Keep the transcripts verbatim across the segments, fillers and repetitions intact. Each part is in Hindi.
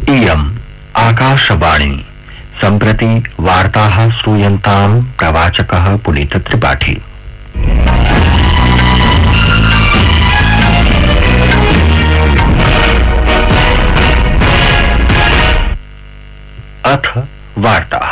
इयम् आकाशवाणी सम्प्रति वार्ताः श्रूयन्ताम् प्रवाचकः पुनीत त्रिपाठी। अथ वार्ताः।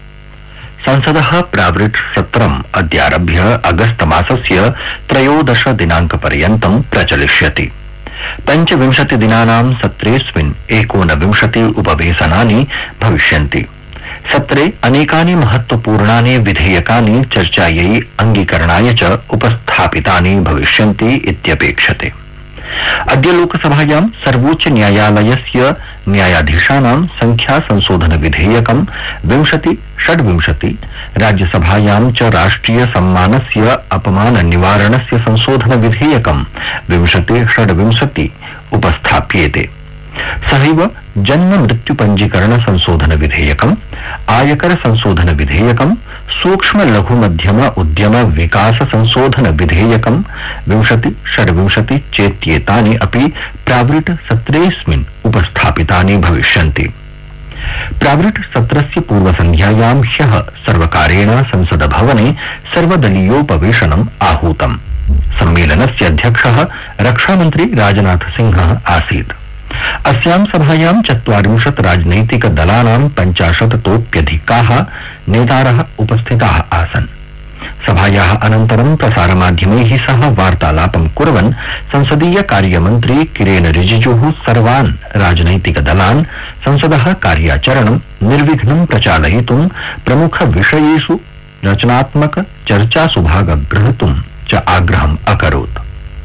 संसदः प्रावृट् सत्रम् अद्यारभ्य अगस्त मासस्य त्रयोदश दिनाङ्कपर्यन्तं प्रचलिष्यति। पंचविंशति दिनानां सत्रेऽस्मिन् एकोनविंशति उपवेशनानि भविष्यन्ति। सत्रे अनेकानि महत्वपूर्णानि विधेयकानि चर्चायै अंगीकरणाय च उपस्थापितानि भविष्यन्ति इत्यपेक्षते। अद्य लोकसभायां सर्वोच्च न्यायालयस्य न्यायाधीशानां संख्या संशोधन विधेयकं विंशति षड्विंशति, राज्यसभायां च राष्ट्रिय सम्मानस्य अपमान निवारणस्य संशोधन विधेयकं विंशति षड्विंशति उपस्थाप्येते। सहैव जन्म मृत्यु पंजीकरण संशोधन विधेयकम्, आयकर संशोधन विधेयकम्, सूक्ष्म लघु मध्यम उद्यम विकास संशोधन विधेयकम् विंशति षड्विंशति चेत्येतानि अपि प्रावृट् सत्रेऽस्मिन् उपस्थापितानि भविष्यन्ति। प्रावृट् सत्रस्य पूर्वसन्ध्यायां ह्यः सर्वकारेण संसद भवने सर्वदलीयोपवेशनम् आहूतम्। सम्मेलनस्य अध्यक्षः रक्षामन्त्री राजनाथ सिंहः आसीत्। अस्यां सभायां चत्वारिंशत् राजनैतिक दलानां पञ्चाशत्तोऽप्यधिकाः नेतारः उपस्थिताः आसन्। सभायाः अनन्तरं प्रसारमाध्यमैः सह वार्तालापं कुर्वन् संसदीय कार्यमन्त्री किरेन रिजिजुः सर्वान् राजनैतिक दलान् संसदः कार्याचरणं निर्विघ्नं प्रचालयितुं प्रमुख विषयेषु रचनात्मक चर्चासु भागं ग्रहीतुं च आग्रहम् अकरोत्।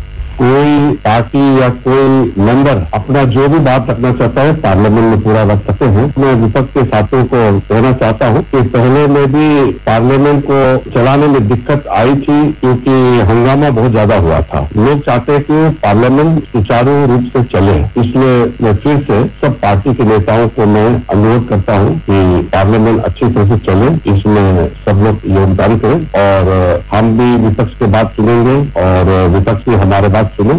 कोई पार्टी या कोई मेंबर अपना जो भी बात रखना चाहता है पार्लियामेंट में पूरा रख सकते हैं। मैं विपक्ष के साथियों को कहना चाहता हूं कि पहले में भी पार्लियामेंट को चलाने में दिक्कत आई थी क्योंकि हंगामा बहुत ज्यादा हुआ था। लोग चाहते हैं कि पार्लियामेंट सुचारू रूप से चले, इसलिए मैं फिर से सब पार्टी के नेताओं को मैं अनुरोध करता हूं कि पार्लियामेंट अच्छी तरह से चले, इसमें सब लोग योगदान करें और हम भी विपक्ष की बात सुनेंगे और विपक्ष भी हमारे बात सुने।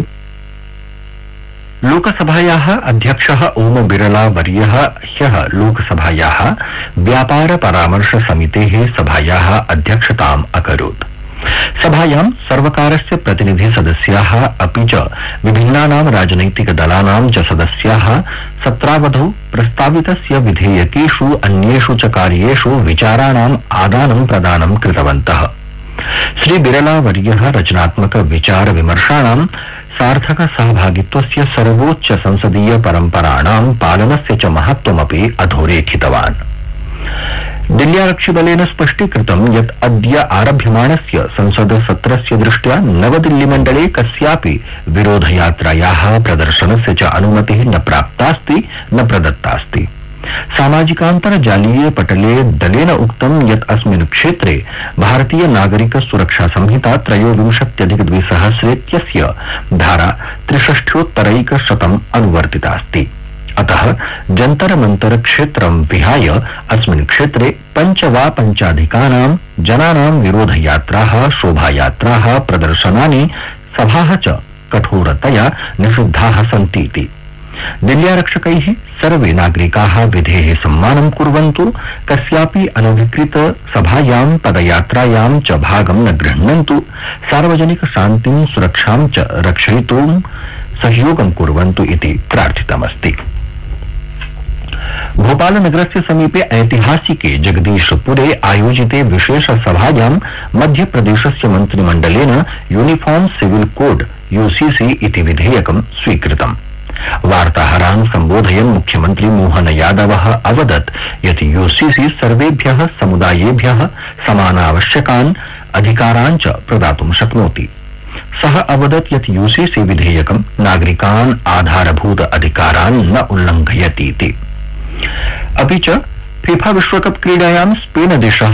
लोकसभायाः अध्यक्षः ओम बिरला वर्यः ह्यः लोकसभायाः व्यापार परामर्श समितेः सभायाः अध्यक्षताम् अकरोत्। सभायां सर्वकारस्य प्रतिनिधि सदस्याः अपि च विभिन्नानां राजनैतिक दलानां च सदस्याः सत्रावधौ प्रस्तावितस्य विधेयकेषु अन्येषु च कार्येषु विचाराणाम् आदानं प्रदानं कृतवन्तः। श्री बिरला वर्यः रचनात्मक विचार विमर्शाणां सार्थक सहभागित्वस्य सर्वोच्च संसदीय परम्पराणां पालनस्य च महत्वमपि अधोरेखितवान्। दिल्ल्यारक्षिबलेन स्पष्टीकृतं यत् अद्य आरभ्यमाणस्य संसद सत्रस्य दृष्ट्या नवदिल्लीमण्डले कस्यापि विरोधयात्रायाः प्रदर्शनस्य च अनुमतिः न प्राप्तास्ति न प्रदत्तास्ति। सामाजिकान्तर्जालीय पटले दलेन उक्तं यत् अस्मिन् क्षेत्रे भारतीय नागरिक सुरक्षा संहिता त्रयोविंशत्यधिक द्विसहस्रेत्यस्य धारा त्रिषष्ट्योत्तरैकशतम् अनुवर्तितास्ति। अतः जन्तर मंतर क्षेत्रं विहाय अस्मिन् क्षेत्रे पञ्च वा पञ्चाधिकानां जनानां विरोधयात्राः, शोभायात्राः, प्रदर्शनानि, सभाः च कठोरतया निषिद्धाः सन्तीति। दिल्ल्यारक्षकैः सर्वे नागरिकाः विधेः सम्मानं कुर्वन्तु, कस्यापि अनधिकृत सभायां पदयात्रायां च भागं न गृह्णन्तु, सार्वजनिक शान्तिं सुरक्षां च रक्षयितुं सहयोगं कुर्वन्तु इति प्रार्थितमस्ति। भोपाल नगरस्य समीपे ऐतिहासिके जगदीशपुरे आयोजिते विशेष सभायां मध्यप्रदेशस्य मन्त्रिमण्डलेन यूनिफॉर्म सिविल कोड यूसीसी इति विधेयकं स्वीकृतम्। वार्ताहरान् सम्बोधयन् मुख्यमंत्री मोहन यादवः अवदत् यत् यूसीसी सर्वेभ्यः समुदायेभ्यः समानावश्यकान् अधिकारान् च प्रदातुं शक्नोति। सः अवदत् यत् यूसीसी विधेयकं नागरिकान् आधारभूत अधिकारान् न उल्लङ्घयतीति। अपि च फीफा विश्वकप क्रीडायां स्पेन देशः